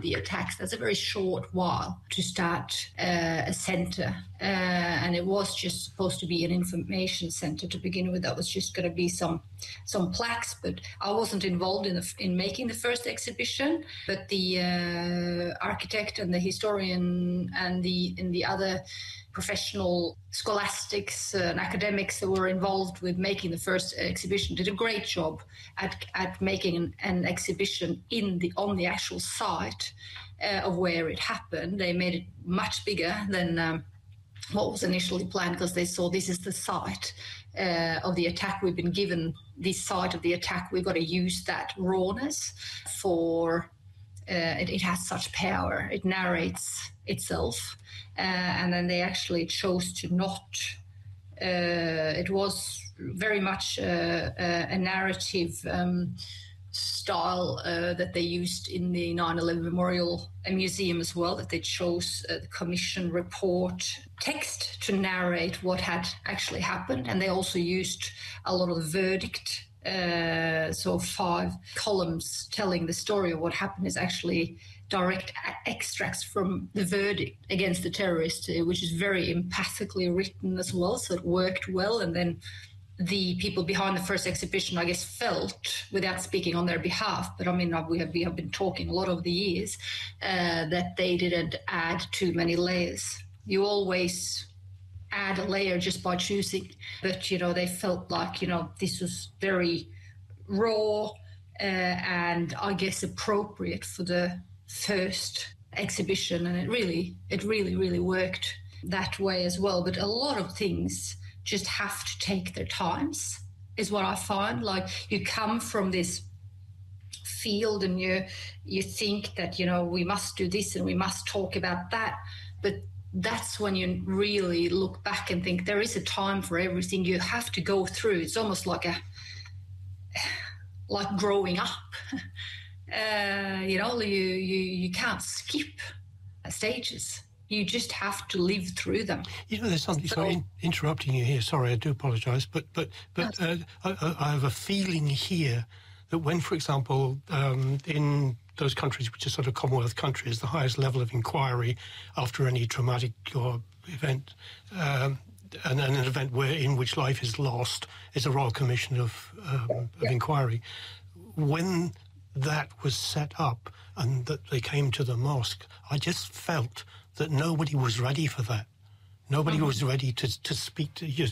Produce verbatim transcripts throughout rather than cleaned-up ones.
the attacks. That's a very short while to start uh, a center. Uh, and it was just supposed to be an information center to begin with. That was just going to be some some plaques, but I wasn't involved in the, in making the first exhibition. But the uh, architect and the historian and the and the other professional scholastics uh, and academics that were involved with making the first exhibition did a great job at at making an, an exhibition in the on the actual site uh, of where it happened. They made it much bigger than um, what was initially planned, because they saw this is the site uh, of the attack. We've been given this site of the attack. We've got to use that rawness for uh, it, it has such power. It narrates itself. Uh, and then they actually chose to not. Uh, it was very much uh, uh, a narrative um, style uh, that they used in the nine eleven Memorial Museum as well, that they chose uh, the commission report text to narrate what had actually happened. And they also used a lot of the verdict. Uh, so five columns telling the story of what happened is actually direct extracts from the verdict against the terrorists, which is very empathically written as well, so it worked well. And then the people behind the first exhibition, I guess, felt, without speaking on their behalf, but I mean, we have, we have been talking a lot over the years, uh, that they didn't add too many layers. You always add a layer just by choosing, but, you know, they felt like, you know, this was very raw uh, and I guess appropriate for the first exhibition, and it really it really really worked that way as well. But a lot of things just have to take their times, is what I find. Like, you come from this field and you you think that, you know, we must do this and we must talk about that, but that's when you really look back and think there is a time for everything. You have to go through. It's almost like a like growing up. Uh, you know, you, you, you can't skip stages. You just have to live through them. You know, there's something, so, sorry, in, interrupting you here, sorry, I do apologise, but but but uh, I, I have a feeling here that when, for example, um, in those countries which are sort of Commonwealth countries, the highest level of inquiry after any traumatic or event, um, and, and an event where in which life is lost, is a Royal Commission of, um, of yeah. Inquiry. When that was set up and that they came to the mosque, I just felt that nobody was ready for that. Nobody mm-hmm. was ready to to speak to you.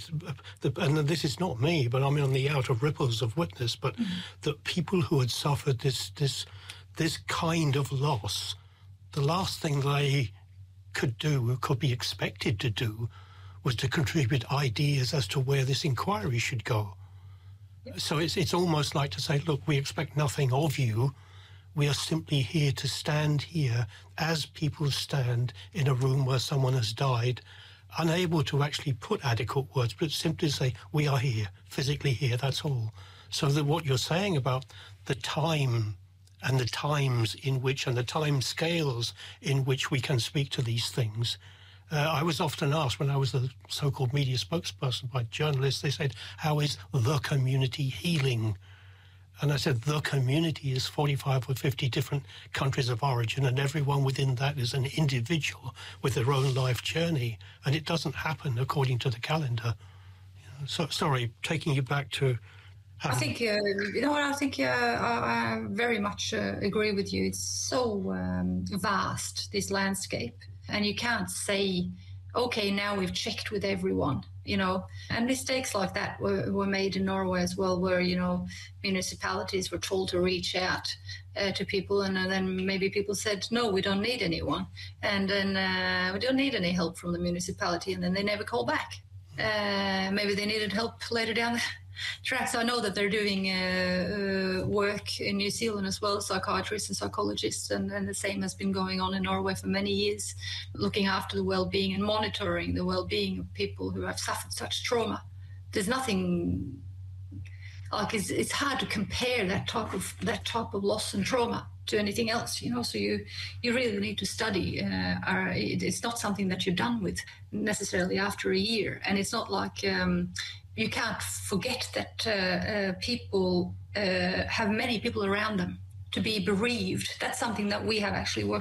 And this is not me, but I'm on the outer ripples of witness, but mm-hmm. that people who had suffered this this this kind of loss, the last thing they could do, could be expected to do, was to contribute ideas as to where this inquiry should go. Yep. So it's it's almost like to say, look, we expect nothing of you. We are simply here to stand here as people stand in a room where someone has died, unable to actually put adequate words, but simply say, we are here, physically here, that's all. So that what you're saying about the time and the times in which, and the time scales in which we can speak to these things. Uh, I was often asked when I was the so-called media spokesperson by journalists, they said, how is the community healing? And I said, the community is forty-five or fifty different countries of origin, and everyone within that is an individual with their own life journey, and it doesn't happen according to the calendar. You know, so, sorry, taking you back to... I think, uh, you know what, I think uh, I, I very much uh, agree with you. It's so um, vast, this landscape, and you can't say, okay, now we've checked with everyone, you know. And mistakes like that were, were made in Norway as well, where, you know, municipalities were told to reach out uh, to people, and uh, then maybe people said, no, we don't need anyone, and then uh, we don't need any help from the municipality, and then they never call back. Uh, maybe they needed help later down the tracks. I know that they're doing uh, uh, work in New Zealand as well, psychiatrists and psychologists, and, and the same has been going on in Norway for many years, looking after the well-being and monitoring the well-being of people who have suffered such trauma. There's nothing like it's, it's hard to compare that type of that type of loss and trauma to anything else, you know. So you you really need to study. Uh, our, it, it's not something that you're done with necessarily after a year, and it's not like. Um, You can't forget that uh, uh, people uh, have many people around them to be bereaved. That's something that we have actually worked